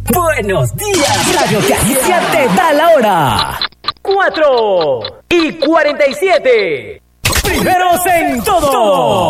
Buenos días, Radio Caricia te da la hora. 4:47. Primeros en todo.